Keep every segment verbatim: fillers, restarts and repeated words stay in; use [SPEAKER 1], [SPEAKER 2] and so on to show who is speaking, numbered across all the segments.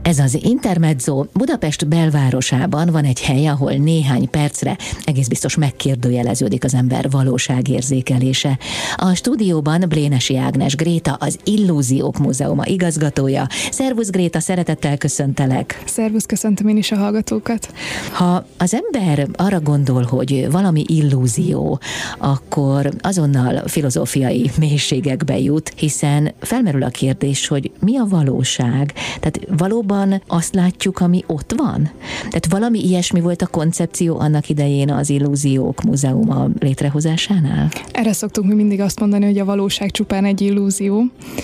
[SPEAKER 1] Ez az Intermezzo. Budapest belvárosában van egy hely, ahol néhány percre egész biztos megkérdőjeleződik az ember valóságérzékelése. A stúdióban Blénesi Ágnes Gréta, az Illúziók Múzeuma igazgatója. Szervusz Gréta, szeretettel köszöntelek.
[SPEAKER 2] Szervusz, köszöntöm én is a hallgatókat.
[SPEAKER 1] Ha az ember arra gondol, hogy valami illúzió, akkor azonnal filozófiai mélységekbe jut, hiszen felmerül a kérdés, hogy mi a valóság? Tehát valóban azt látjuk, ami ott van? Tehát valami ilyesmi volt a koncepció annak idején az Illúziók Múzeuma létrehozásánál?
[SPEAKER 2] Erre szoktunk mi mindig azt mondani, hogy a valóság csupán egy illúzió.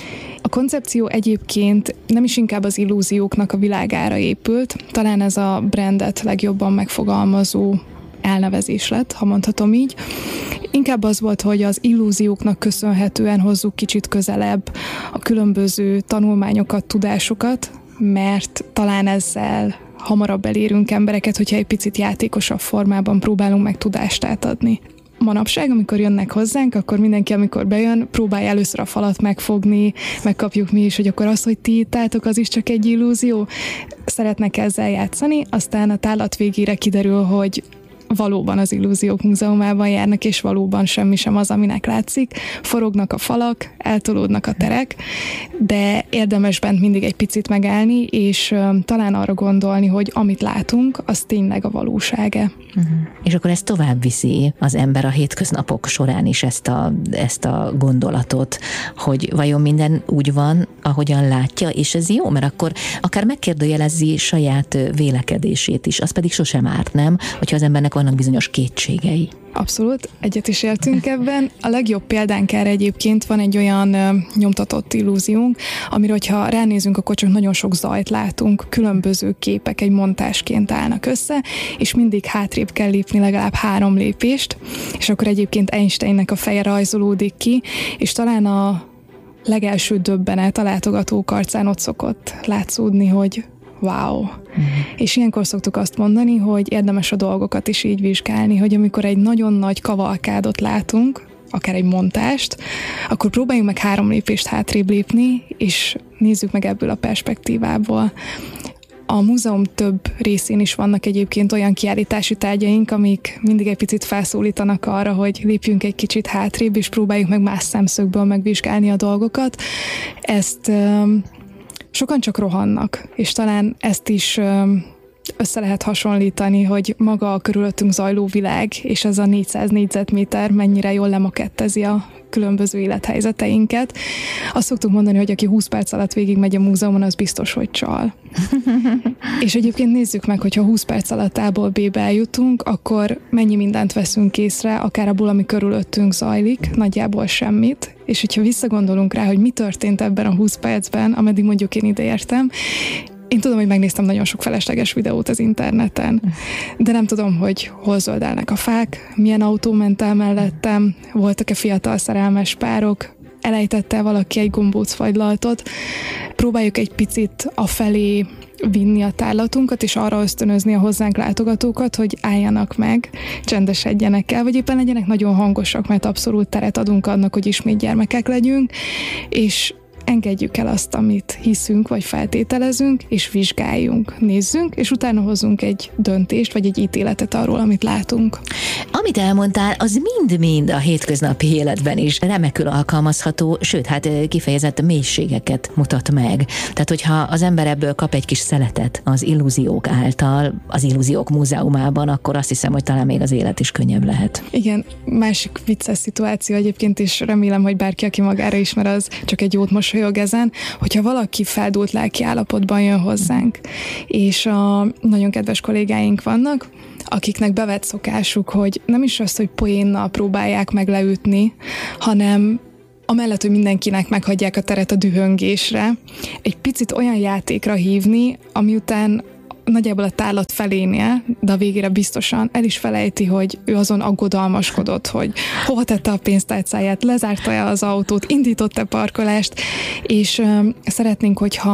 [SPEAKER 2] A koncepció egyébként nem is inkább az illúzióknak a világára épült, talán ez a brandet legjobban megfogalmazó elnevezés lett, ha mondhatom így. Inkább az volt, hogy az illúzióknak köszönhetően hozzuk kicsit közelebb a különböző tanulmányokat, tudásokat, mert talán ezzel hamarabb elérünk embereket, hogyha egy picit játékosabb formában próbálunk meg tudást átadni. Manapság, amikor jönnek hozzánk, akkor mindenki, amikor bejön, próbálja először a falat megfogni, megkapjuk mi is, hogy akkor az, hogy ti itt álltok, az is csak egy illúzió. Szeretnek ezzel játszani, aztán a tárlat végére kiderül, hogy valóban az Illúziók Múzeumában járnak, és valóban semmi sem az, aminek látszik. Forognak a falak, eltolódnak a terek, de érdemes bent mindig egy picit megállni, és uh, talán arra gondolni, hogy amit látunk, az tényleg a valósága.
[SPEAKER 1] Uh-huh. És akkor ez tovább viszi az ember a hétköznapok során is ezt a, ezt a gondolatot, hogy vajon minden úgy van, ahogyan látja, és ez jó, mert akkor akár megkérdőjelezi saját vélekedését is, az pedig sosem árt, nem? Hogyha az embernek vannak bizonyos kétségei.
[SPEAKER 2] Abszolút, egyet is értünk ebben. A legjobb példánk erre egyébként van egy olyan ö, nyomtatott illúziónk, amire, hogyha ránézünk, akkor csak nagyon sok zajt látunk, különböző képek egy montásként állnak össze, és mindig hátrébb kell lépni legalább három lépést, és akkor egyébként Einsteinnek a feje rajzolódik ki, és talán a legelső döbbenet a látogatók arcán ott szokott látszódni, hogy wow. Uh-huh. És ilyenkor szoktuk azt mondani, hogy érdemes a dolgokat is így vizsgálni, hogy amikor egy nagyon nagy kavalkádot látunk, akár egy montást, akkor próbáljunk meg három lépést hátrébb lépni, és nézzük meg ebből a perspektívából. A múzeum több részén is vannak egyébként olyan kiállítási tárgyaink, amik mindig egy picit felszólítanak arra, hogy lépjünk egy kicsit hátrébb, és próbáljuk meg más szemszögből megvizsgálni a dolgokat. Ezt sokan csak rohannak, és talán ezt is össze lehet hasonlítani, hogy maga a körülöttünk zajló világ, és ez a négyszáz négyzetméter mennyire jól lemakettezi a különböző élethelyzeteinket. Azt szoktuk mondani, hogy aki húsz perc alatt végigmegy a múzeumon, az biztos, hogy csal. És egyébként nézzük meg, hogyha húsz perc alatt A-ból B-be eljutunk, akkor mennyi mindent veszünk észre, akár abból, ami körülöttünk zajlik, nagyjából semmit. És hogyha visszagondolunk rá, hogy mi történt ebben a húsz percben, ameddig mondjuk én ideértem, én tudom, hogy megnéztem nagyon sok felesleges videót az interneten, de nem tudom, hogy hol zöldelnek a fák, milyen autó ment el mellettem, voltak-e fiatal szerelmes párok, elejtette valaki egy gombócfagylaltot. Próbáljuk egy picit afelé vinni a tárlatunkat, és arra ösztönözni a hozzánk látogatókat, hogy álljanak meg, csendesedjenek el, vagy éppen legyenek nagyon hangosak, mert abszolút teret adunk annak, hogy ismét gyermekek legyünk, és engedjük el azt, amit hiszünk, vagy feltételezünk, és vizsgáljunk, nézzünk, és utána hozunk egy döntést, vagy egy ítéletet arról, amit látunk.
[SPEAKER 1] Amit elmondtál, az mind-mind a hétköznapi életben is remekül alkalmazható, sőt, hát kifejezett mélységeket mutat meg. Tehát, hogyha az ember ebből kap egy kis szeletet az illúziók által, az Illúziók Múzeumában, akkor azt hiszem, hogy talán még az élet is könnyebb lehet.
[SPEAKER 2] Igen, másik vicces szituáció egyébként, és remélem, hogy bárki, aki magára ismer, az csak egy jót mosolyog ezen, hogyha valaki feldúlt lelki állapotban jön hozzánk, és a nagyon kedves kollégáink vannak, akiknek bevett szokásuk, hogy nem is az, hogy poénnal próbálják meg leütni, hanem amellett, hogy mindenkinek meghagyják a teret a dühöngésre, egy picit olyan játékra hívni, ami után nagyjából a tárlat felénél, de a végére biztosan el is felejti, hogy ő azon aggodalmaskodott, hogy hova tette a pénztárcáját, lezárta-e az autót, indított-e parkolást, és um, szeretnénk, hogyha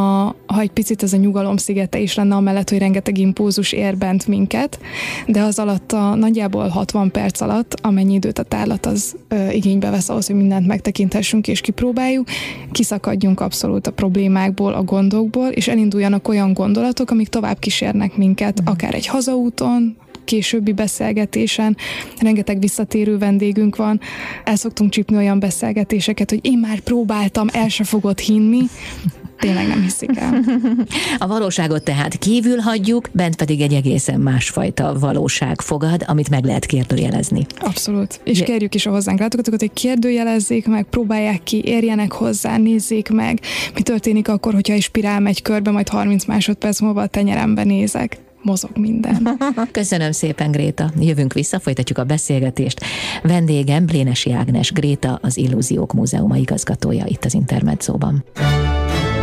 [SPEAKER 2] ha egy picit ez a nyugalom szigete is lenne, amellett, hogy rengeteg impulzus ér bent minket, de az alatt a nagyjából hatvan perc alatt, amennyi időt a tárlat az ö, igénybe vesz ahhoz, hogy mindent megtekinthessünk és kipróbáljuk, kiszakadjunk abszolút a problémákból, a gondokból, és elinduljanak olyan gondolatok, amik tovább kísérnek minket, akár egy hazaúton, későbbi beszélgetésen, rengeteg visszatérő vendégünk van, el szoktunk csípni olyan beszélgetéseket, hogy én már próbáltam, el se fogod hinni, tényleg nem hiszik el.
[SPEAKER 1] A valóságot tehát kívül hagyjuk, bent pedig egy egészen másfajta valóság fogad, amit meg lehet kérdőjelezni.
[SPEAKER 2] Abszolút. És kérjük is a hozzánk látogatókat, hogy kérdőjelezzék meg, próbálják ki, érjenek hozzá, nézzék meg, mi történik akkor, hogyha egy spirál megy körbe, majd harminc másodperc múlva a tenyerembe nézek. Mozog minden.
[SPEAKER 1] Köszönöm szépen, Gréta. Jövünk vissza, folytatjuk a beszélgetést. Vendégem Blénesi Ágnes Gréta, az Illúziók Múzeuma igazgatója itt az Intermedzóban.